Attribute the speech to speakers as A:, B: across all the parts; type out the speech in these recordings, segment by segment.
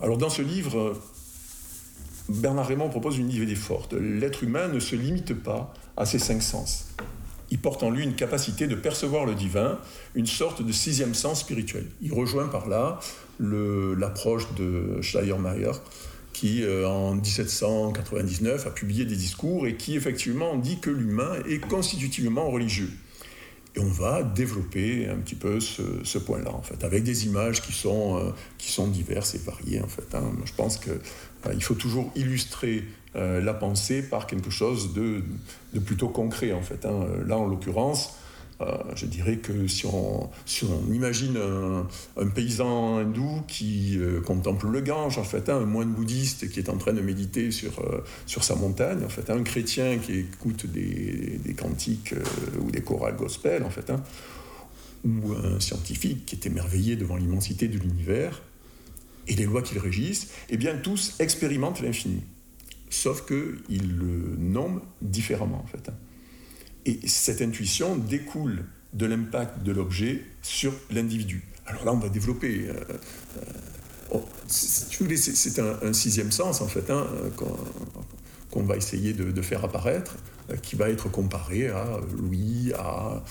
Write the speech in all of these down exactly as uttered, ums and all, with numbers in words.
A: Alors dans ce livre, Bernard Raymond propose une idée forte. L'être humain ne se limite pas à ses cinq sens. Il porte en lui une capacité de percevoir le divin, une sorte de sixième sens spirituel. Il rejoint par là le, l'approche de Schleiermacher, qui euh, en dix-sept cent quatre-vingt-dix-neuf a publié des discours et qui effectivement dit que l'humain est constitutivement religieux. Et on va développer un petit peu ce, ce point-là, en fait, avec des images qui sont, euh, qui sont diverses et variées, en fait. Hein. Je pense qu'il euh, faut toujours illustrer euh, la pensée par quelque chose de, de plutôt concret, en fait. Hein. Là, en l'occurrence, euh, je dirais que si on, si on imagine un, un paysan hindou qui euh, contemple le Gange, en fait, hein, un moine bouddhiste qui est en train de méditer sur, euh, sur sa montagne, en fait, hein, un chrétien qui écoute des, des cantiques euh, ou des chorales gospel, en fait, hein, ou un scientifique qui est émerveillé devant l'immensité de l'univers et les lois qui le régissent, eh bien tous expérimentent l'infini, sauf qu'ils le nomment différemment, en fait, hein. Et cette intuition découle de l'impact de l'objet sur l'individu. Alors là, on va développer... Euh, euh, oh, c'est, c'est, c'est un, un sixième sens, en fait, hein, qu'on, qu'on va essayer de, de faire apparaître, euh, qui va être comparé à l'ouïe, à,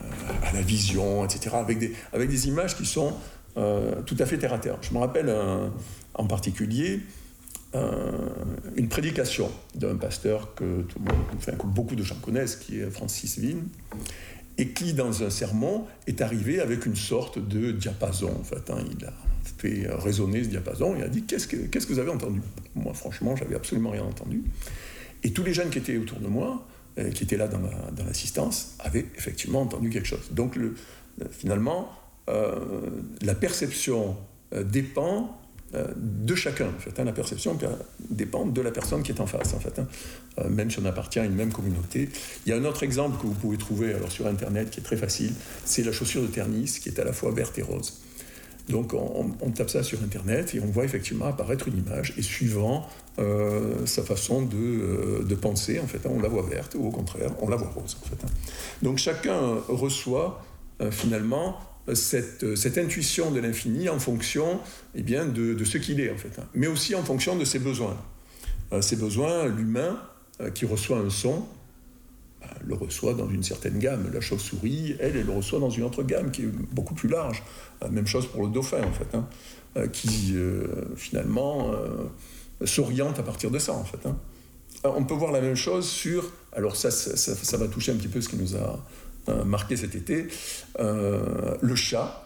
A: à la vision, et cetera, avec des, avec des images qui sont euh, tout à fait terre-à-terre. Je me rappelle un, en particulier... Euh, une prédication d'un pasteur que, tout le monde, enfin, que beaucoup de gens connaissent, qui est Francis Wynne, et qui, dans un sermon, est arrivé avec une sorte de diapason. En fait, hein, il a fait résonner ce diapason et a dit qu'est-ce que, qu'est-ce que vous avez entendu ? Moi, franchement, j'avais absolument rien entendu. Et tous les jeunes qui étaient autour de moi, euh, qui étaient là dans, la, dans l'assistance, avaient effectivement entendu quelque chose. Donc, le, finalement, euh, la perception euh, dépend de chacun, en fait. Hein. La perception dépend de la personne qui est en face, en fait. Hein. Euh, même si on appartient à une même communauté. Il y a un autre exemple que vous pouvez trouver alors, sur Internet qui est très facile, c'est la chaussure de Ternis, qui est à la fois verte et rose. Donc on, on tape ça sur Internet et on voit effectivement apparaître une image, et suivant euh, sa façon de, euh, de penser, en fait, hein, on la voit verte, ou au contraire, on la voit rose, en fait. Hein. Donc chacun reçoit euh, finalement Cette, cette intuition de l'infini en fonction eh bien, de, de ce qu'il est, en fait, hein. Mais aussi en fonction de ses besoins. Euh, ses besoins, l'humain euh, qui reçoit un son, ben, le reçoit dans une certaine gamme. La chauve-souris, elle, elle le reçoit dans une autre gamme qui est beaucoup plus large. Euh, même chose pour le dauphin, en fait, hein, euh, qui euh, finalement euh, s'oriente à partir de ça, en fait, hein. Alors, on peut voir la même chose sur... Alors ça, ça, ça, ça va toucher un petit peu ce qui nous a... marqué cet été, euh, le chat,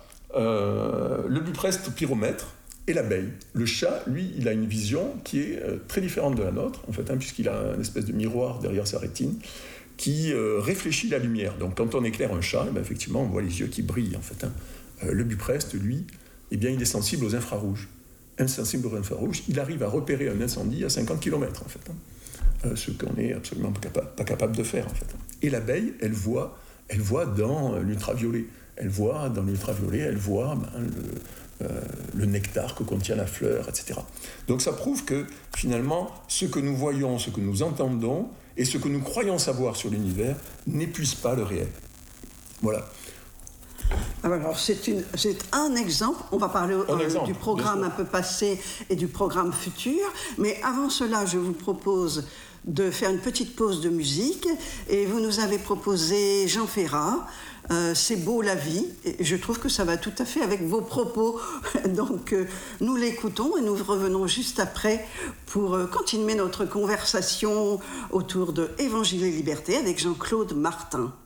A: euh, le bupreste pyromètre et l'abeille. Le chat, lui, il a une vision qui est euh, très différente de la nôtre, en fait, hein, puisqu'il a une espèce de miroir derrière sa rétine qui euh, réfléchit la lumière. Donc, quand on éclaire un chat, eh bien, effectivement, on voit les yeux qui brillent, en fait, hein. Euh, le bupreste, lui, eh bien, il est sensible aux infrarouges. Insensible aux infrarouges, il arrive à repérer un incendie à cinquante kilomètres, en fait, hein. Euh, ce qu'on n'est absolument pas capable, pas capable de faire, en fait. Et l'abeille, elle voit Elle voit dans l'ultraviolet. Elle voit dans l'ultraviolet, elle voit ben, le, euh, le nectar que contient la fleur, et cetera. Donc ça prouve que finalement, ce que nous voyons, ce que nous entendons et ce que nous croyons savoir sur l'univers n'épuise pas le réel. Voilà.
B: Alors c'est, une, c'est un exemple, on va parler
A: un
B: euh,
A: exemple,
B: du programme un peu passé et du programme futur, mais avant cela je vous propose de faire une petite pause de musique, et vous nous avez proposé Jean Ferrat, euh, C'est beau la vie, et je trouve que ça va tout à fait avec vos propos, donc euh, nous l'écoutons et nous revenons juste après pour euh, continuer notre conversation autour de Évangile et Liberté avec Jean-Claude Martin.